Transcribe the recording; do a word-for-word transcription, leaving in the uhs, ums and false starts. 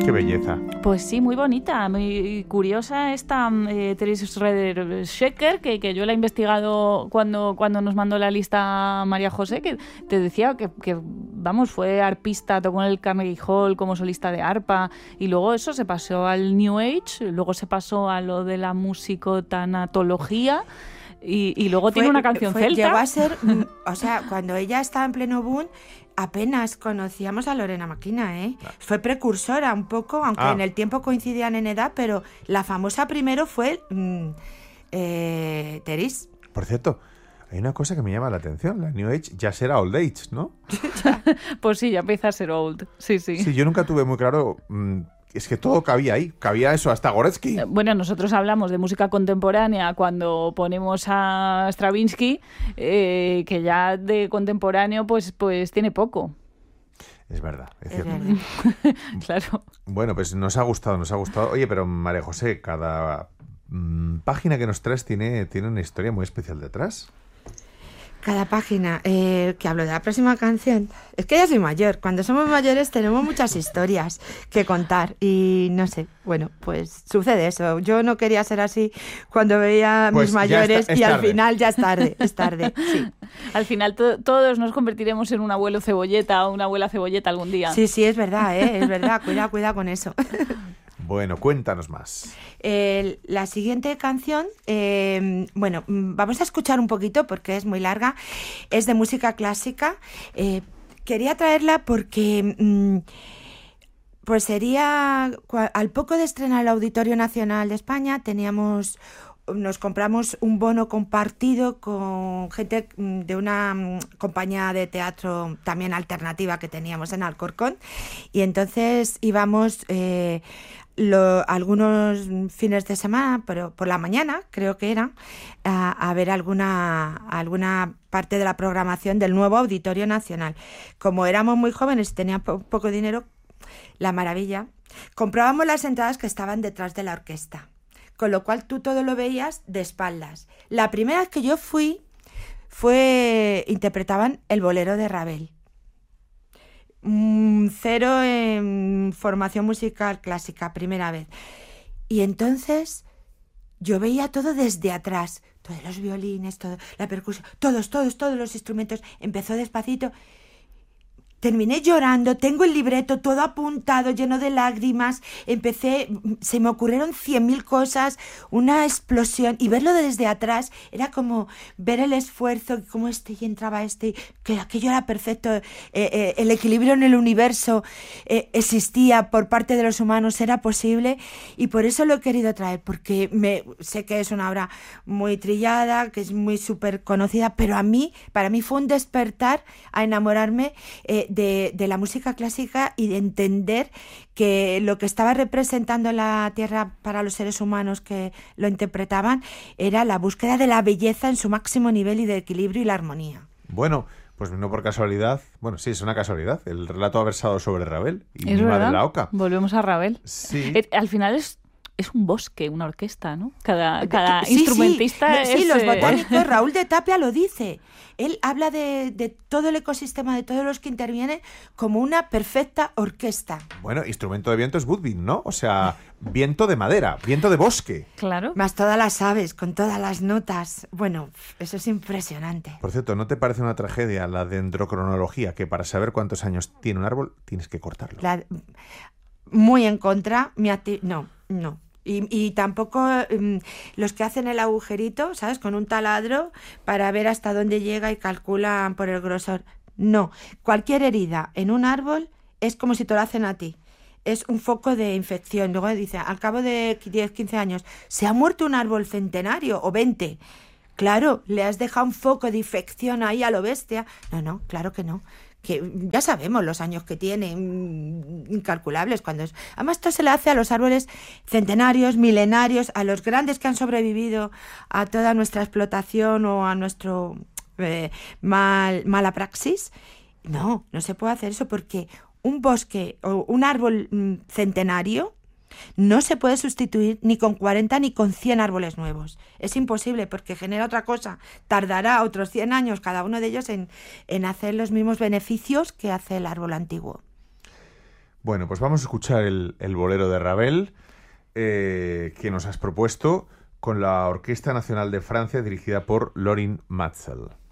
Qué belleza. Pues sí, muy bonita, muy curiosa esta eh, Therese Schroeder Shecker, que, que yo la he investigado cuando, cuando nos mandó la lista María José, que te decía que, que, vamos, fue arpista, tocó en el Carnegie Hall como solista de arpa, y luego eso se pasó al New Age, luego se pasó a lo de la musicotanatología, y, y luego fue, tiene una canción fue, celta. Llegó a ser, o sea, cuando ella estaba en pleno boom, apenas conocíamos a Lorena Maquina, ¿eh? Ah. Fue precursora un poco, aunque ah. en el tiempo coincidían en edad, pero la famosa primero fue mmm, eh, Therese. Por cierto, hay una cosa que me llama la atención, la New Age ya será Old Age, ¿no? Pues sí, ya empieza a ser old, sí, sí. Sí, yo nunca tuve muy claro... Mmm, es que todo cabía ahí, cabía eso, hasta Goretzky. Bueno, nosotros hablamos de música contemporánea cuando ponemos a Stravinsky, eh, que ya de contemporáneo pues, pues tiene poco. Es verdad, es cierto. Claro. Bueno, pues nos ha gustado, nos ha gustado. Oye, pero María José, cada mmm, página que nos traes tiene, tiene una historia muy especial detrás. Cada página, eh, que hablo de la próxima canción. Es que ya soy mayor. Cuando somos mayores tenemos muchas historias que contar. Y no sé, bueno, pues sucede eso. Yo no quería ser así cuando veía a pues mis mayores está, y tarde. Al final ya es tarde, es tarde, sí. Al final to- todos nos convertiremos en un abuelo cebolleta o una abuela cebolleta algún día. Sí, sí, es verdad, ¿eh? Es verdad. Cuida, cuida con eso. Bueno, cuéntanos más. Eh, la siguiente canción, eh, bueno, vamos a escuchar un poquito porque es muy larga, es de música clásica. Eh, quería traerla porque mm, pues sería, al poco de estrenar el Auditorio Nacional de España, teníamos... nos compramos un bono compartido con gente de una compañía de teatro también alternativa que teníamos en Alcorcón, y entonces íbamos eh, lo, algunos fines de semana, pero por la mañana creo que era, a, a ver alguna, alguna parte de la programación del nuevo Auditorio Nacional. Como éramos muy jóvenes y teníamos po- poco dinero, la maravilla, comprábamos las entradas que estaban detrás de la orquesta, con lo cual tú todo lo veías de espaldas. La primera vez que yo fui, fue interpretaban el bolero de Ravel. Mm, cero en formación musical clásica, primera vez. Y entonces yo veía todo desde atrás, todos los violines, todo, la percusión, todos, todos, todos los instrumentos. Empezó despacito. Terminé llorando, tengo el libreto todo apuntado, lleno de lágrimas, empecé, se me ocurrieron cien mil cosas, una explosión, y verlo desde atrás era como ver el esfuerzo, cómo este y entraba este, que aquello era perfecto, eh, eh, el equilibrio en el universo eh, existía por parte de los humanos, era posible, y por eso lo he querido traer, porque me, sé que es una obra muy trillada, que es muy súper conocida, pero a mí, para mí fue un despertar a enamorarme eh, De, de la música clásica y de entender que lo que estaba representando la Tierra para los seres humanos que lo interpretaban era la búsqueda de la belleza en su máximo nivel y de equilibrio y la armonía. Bueno, pues no por casualidad, bueno, sí, es una casualidad, el relato ha versado sobre Ravel y ¿Es mi verdad? madre la oca. Volvemos a Ravel. Sí. Eh, al final es... Es un bosque, una orquesta, ¿no? Cada, cada sí, instrumentista sí, es... Sí, los botánicos, eh... Raúl de Tapia lo dice. Él habla de, de todo el ecosistema, de todos los que intervienen, como una perfecta orquesta. Bueno, instrumento de viento es woodwind, ¿no? O sea, viento de madera, viento de bosque. Claro. Más todas las aves, con todas las notas. Bueno, eso es impresionante. Por cierto, ¿no te parece una tragedia la dendrocronología, que para saber cuántos años tiene un árbol tienes que cortarlo? La, muy en contra, mi acti- no, no. Y, y tampoco um, los que hacen el agujerito, ¿sabes? Con un taladro para ver hasta dónde llega y calculan por el grosor. No, cualquier herida en un árbol es como si te lo hacen a ti. Es un foco de infección. Luego dice, al cabo de diez, quince años, ¿se ha muerto un árbol centenario o veinte? Claro, le has dejado un foco de infección ahí a lo bestia. No, no, claro que no. Que ya sabemos los años que tiene, incalculables. Cuando es... Además, esto se le hace a los árboles centenarios, milenarios, a los grandes que han sobrevivido a toda nuestra explotación o a nuestro eh, mal, mala praxis. No, no se puede hacer eso porque un bosque o un árbol mm, centenario no se puede sustituir ni con cuarenta ni con cien árboles nuevos. Es imposible porque genera otra cosa. Tardará otros cien años cada uno de ellos en, en hacer los mismos beneficios que hace el árbol antiguo. Bueno, pues vamos a escuchar el, el bolero de Ravel eh, que nos has propuesto con la Orquesta Nacional de Francia dirigida por Lorin Maazel.